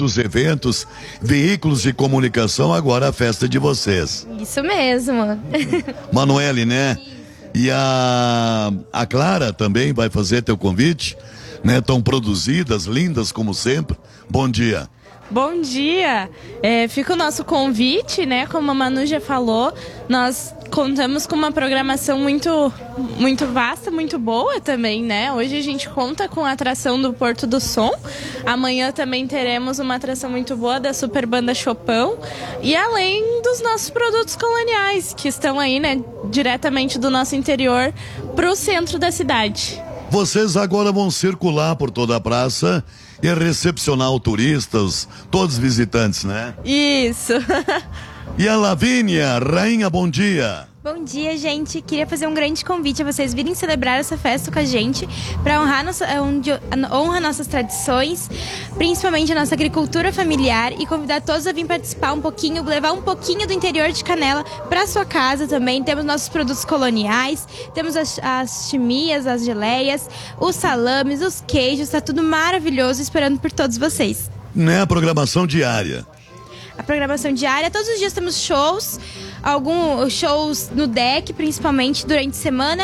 muitos eventos, veículos de comunicação, agora a festa de vocês. Isso mesmo. Manoele, né? E a Clara também vai fazer teu convite, né? Tão produzidas, lindas como sempre. Bom dia. Bom dia! Fica o nosso convite, né? Como a Manu já falou, nós contamos com uma programação muito vasta, muito boa também, né? Hoje a gente conta com a atração do Porto do Som. Amanhã também teremos uma atração muito boa da Super Banda Chopão. E além dos nossos produtos coloniais, que estão aí, né? Diretamente do nosso interior para o centro da cidade. Vocês agora vão circular por toda a praça e recepcionar turistas, todos visitantes, né? Isso. E a Lavínia, rainha, bom dia. Bom dia, gente. Queria fazer um grande convite a vocês virem celebrar essa festa com a gente para honrar nossas tradições, principalmente a nossa agricultura familiar, e convidar todos a vir participar um pouquinho, levar um pouquinho do interior de Canela para sua casa também. Temos nossos produtos coloniais, temos as chimias, as geleias, os salames, os queijos, tá tudo maravilhoso esperando por todos vocês. Né, a programação diária? A programação diária, todos os dias temos shows, alguns shows no deck, principalmente durante a semana,